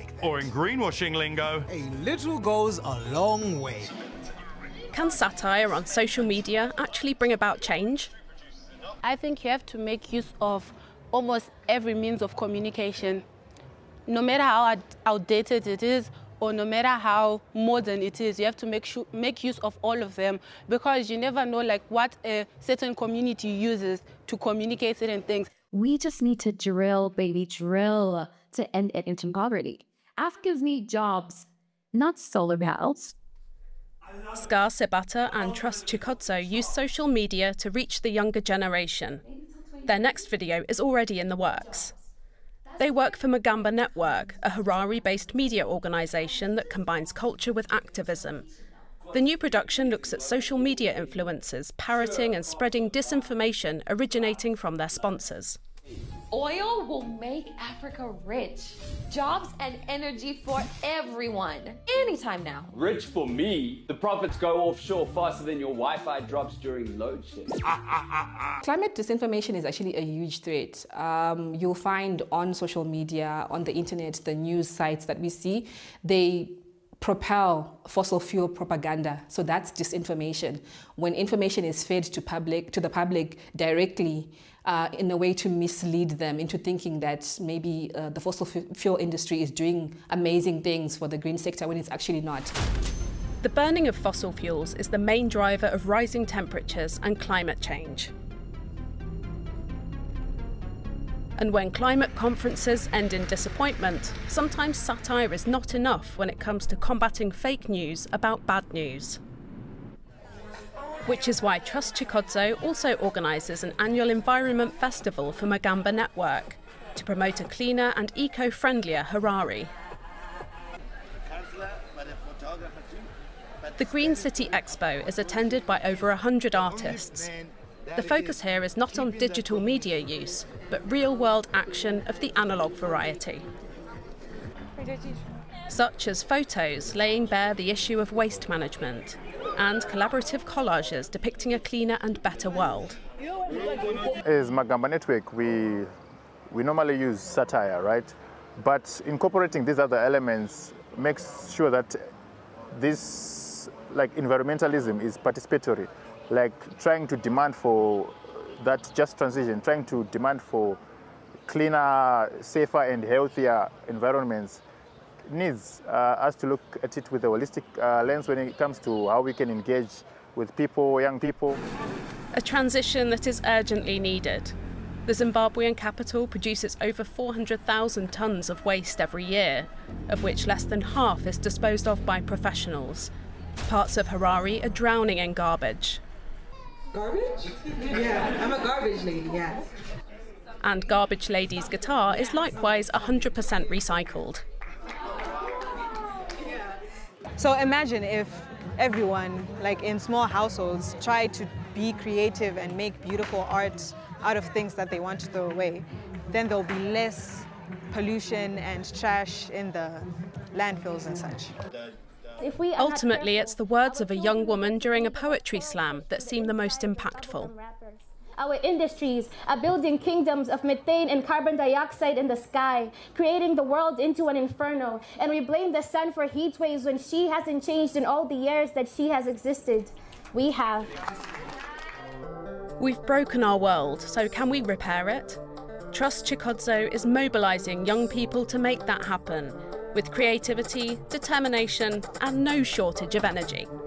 Or in greenwashing lingo, a little goes a long way. Can satire on social media actually bring about change? I think you have to make use of almost every means of communication. No matter how outdated it is, or no matter how modern it is, you have to make use of all of them, because you never know what a certain community uses to communicate certain things. We just need to drill, baby, drill to end it into poverty. Africans need jobs, not solar panels. Scar Sebata and Trust Chikotso use social media to reach the younger generation. Their next video is already in the works. They work for Magamba Network, a Harare-based media organisation that combines culture with activism. The new production looks at social media influencers parroting and spreading disinformation originating from their sponsors. Oil will make Africa rich. Jobs and energy for everyone. Anytime now. Rich for me. The profits go offshore faster than your Wi-Fi drops during load shedding. Climate disinformation is actually a huge threat. You'll find on social media, on the internet, the news sites that we see, they propel fossil fuel propaganda. So that's disinformation. When information is fed to the public directly, in a way to mislead them into thinking that maybe the fossil fuel industry is doing amazing things for the green sector when it's actually not. The burning of fossil fuels is the main driver of rising temperatures and climate change. And when climate conferences end in disappointment, sometimes satire is not enough when it comes to combating fake news about bad news. Which is why Trust Chikotso also organises an annual environment festival for Magamba Network to promote a cleaner and eco-friendlier Harare. The Green City Expo is attended by over 100 artists. The focus here is not on digital media use, but real-world action of the analogue variety. Such as photos laying bare the issue of waste management, and collaborative collages depicting a cleaner and better world. As Magamba Network, we normally use satire, right? But incorporating these other elements makes sure that this, environmentalism is participatory, trying to demand for that just transition, trying to demand for cleaner, safer and healthier environments needs us to look at it with a holistic lens when it comes to how we can engage with people, young people. A transition that is urgently needed. The Zimbabwean capital produces over 400,000 tonnes of waste every year, of which less than half is disposed of by professionals. Parts of Harare are drowning in garbage. Garbage? Yeah, I'm a garbage lady, yeah. And Garbage Lady's guitar is likewise 100% recycled. So imagine if everyone, in small households, tried to be creative and make beautiful art out of things that they want to throw away. Then there'll be less pollution and trash in the landfills and such. Ultimately, it's the words of a young woman during a poetry slam that seem the most impactful. Our industries are building kingdoms of methane and carbon dioxide in the sky, creating the world into an inferno. And we blame the sun for heat waves when she hasn't changed in all the years that she has existed. We have. We've broken our world, so can we repair it? Trust Chikotso is mobilising young people to make that happen, with creativity, determination, and no shortage of energy.